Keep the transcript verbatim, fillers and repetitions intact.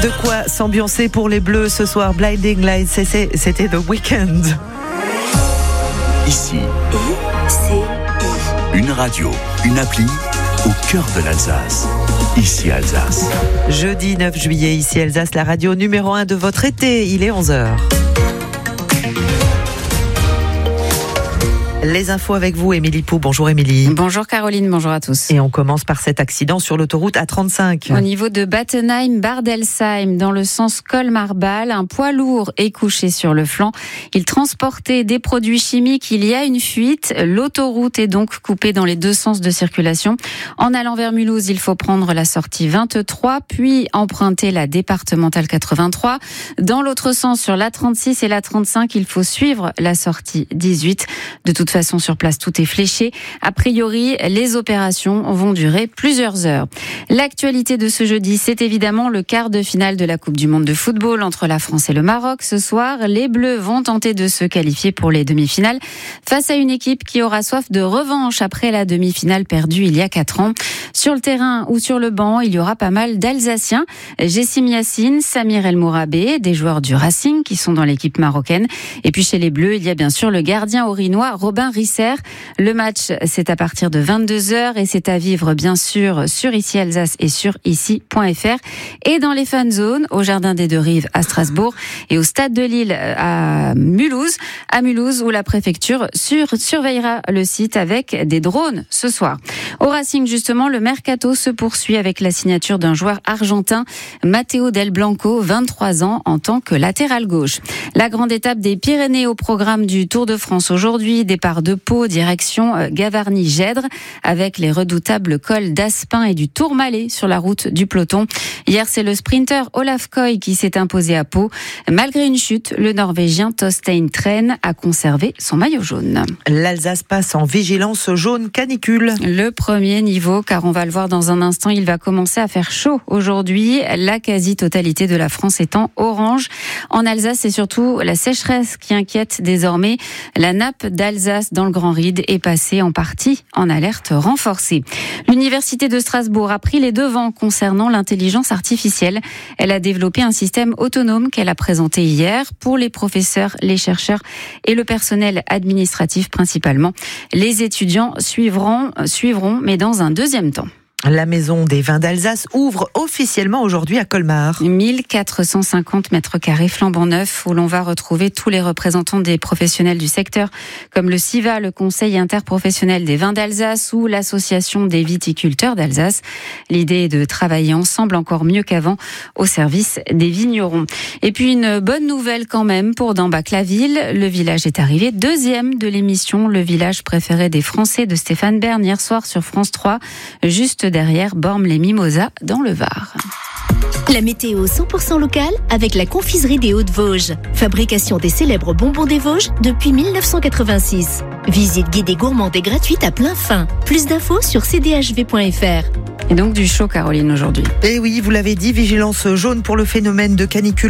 De quoi s'ambiancer pour les Bleus ce soir. Blinding Lights, c'était The Weeknd. Ici, une radio, une appli au cœur de l'Alsace. Ici Alsace. Jeudi neuf juillet, ici Alsace, la radio numéro un de votre été. Il est onze heures. Les infos avec vous, Émilie Pou. Bonjour Émilie. Bonjour Caroline, bonjour à tous. Et on commence par cet accident sur l'autoroute A trente-cinq. Au niveau de Battenheim-Bardelsheim, dans le sens Colmar-Bâle, un poids lourd est couché sur le flanc. Il transportait des produits chimiques. Il y a une fuite. L'autoroute est donc coupée dans les deux sens de circulation. En allant vers Mulhouse, il faut prendre la sortie vingt-trois, puis emprunter la départementale quatre-vingt-trois. Dans l'autre sens, sur l'A trente-six et l'A trente-cinq, il faut suivre la sortie dix-huit. De toute façon, sur place, tout est fléché. A priori, les opérations vont durer plusieurs heures. L'actualité de ce jeudi, c'est évidemment le quart de finale de la Coupe du Monde de football entre la France et le Maroc. Ce soir, les Bleus vont tenter de se qualifier pour les demi-finales face à une équipe qui aura soif de revanche après la demi-finale perdue il y a quatre ans. Sur le terrain ou sur le banc, il y aura pas mal d'Alsaciens. Jessim Yassine, Samir El Mourabé, des joueurs du Racing qui sont dans l'équipe marocaine. Et puis chez les Bleus, il y a bien sûr le gardien orinois Robin Risser. Le match, c'est à partir de vingt-deux heures et c'est à vivre bien sûr sur Ici Alsace et sur ici point f r et dans les fan zones au Jardin des Deux Rives à Strasbourg et au Stade de Lille à Mulhouse, à Mulhouse où la préfecture sur, surveillera le site avec des drones ce soir. Au Racing justement, le mercato se poursuit avec la signature d'un joueur argentin, Matteo Del Blanco, vingt-trois ans, en tant que latéral gauche. La grande étape des Pyrénées au programme du Tour de France aujourd'hui, départ de Pau, direction Gavarnie-Gèdre, avec les redoutables cols d'Aspin et du Tourmalet sur la route du peloton. Hier, c'est le sprinter Olaf Koy qui s'est imposé à Pau. Malgré une chute, le Norvégien Torstein Tren a conservé son maillot jaune. L'Alsace passe en vigilance jaune canicule. Le premier niveau, car on va le voir dans un instant, il va commencer à faire chaud aujourd'hui. La quasi-totalité de la France étant orange. En Alsace, c'est surtout la sécheresse qui inquiète désormais. La nappe d'Alsace dans le Grand Ride est passée en partie en alerte renforcée. L'Université de Strasbourg a pris les devants concernant l'intelligence artificielle. Elle a développé un système autonome qu'elle a présenté hier pour les professeurs, les chercheurs et le personnel administratif principalement. Les étudiants suivront, suivront, mais dans un deuxième temps. La Maison des Vins d'Alsace ouvre officiellement aujourd'hui à Colmar. mille quatre cent cinquante mètres carrés flambant neufs où l'on va retrouver tous les représentants des professionnels du secteur, comme le SIVA, le Conseil interprofessionnel des vins d'Alsace ou l'Association des viticulteurs d'Alsace. L'idée est de travailler ensemble encore mieux qu'avant au service des vignerons. Et puis une bonne nouvelle quand même pour Dambach-la-Ville. Le village est arrivé deuxième de l'émission Le village préféré des Français de Stéphane Bern hier soir sur France trois, juste derrière Bormes-les-Mimosas dans le Var. La météo cent pour cent locale avec la confiserie des Hauts-de-Vosges. Fabrication des célèbres bonbons des Vosges depuis mille neuf cent quatre-vingt-six. Visite guidée gourmande et gratuite à plein fin. Plus d'infos sur c d h v point f r. Et donc du chaud, Caroline, aujourd'hui. Et oui, vous l'avez dit, vigilance jaune pour le phénomène de canicule